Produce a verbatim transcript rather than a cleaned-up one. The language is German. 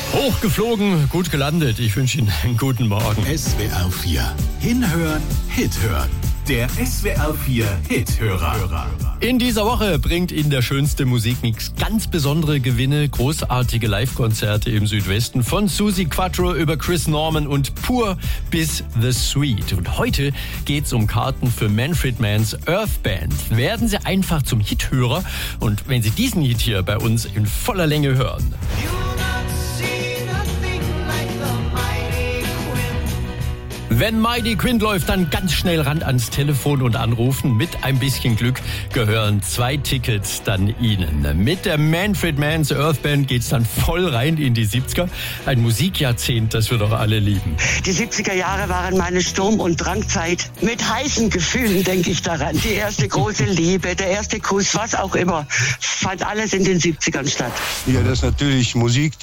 Hochgeflogen, gut gelandet. Ich wünsche Ihnen einen guten Morgen. S W R vier. Hinhören, Hit hören. Der S W R vier Hithörer. In dieser Woche bringt Ihnen der schönste Musikmix ganz besondere Gewinne, großartige Live-Konzerte im Südwesten, von Suzi Quatro über Chris Norman und Pur bis The Sweet. Und heute geht's um Karten für Manfred Manns Earth Band. Werden Sie einfach zum Hithörer und wenn Sie diesen Hit hier bei uns in voller Länge hören. Wenn Mighty Quinn läuft, dann ganz schnell ran ans Telefon und anrufen. Mit ein bisschen Glück gehören zwei Tickets dann Ihnen. Mit der Manfred Manns Earth Band geht's dann voll rein in die siebziger. Ein Musikjahrzehnt, das wir doch alle lieben. Die siebziger Jahre waren meine Sturm- und Drangzeit. Mit heißen Gefühlen denke ich daran. Die erste große Liebe, der erste Kuss, was auch immer. Fand alles in den siebzigern statt. Ja, das ist natürlich Musik,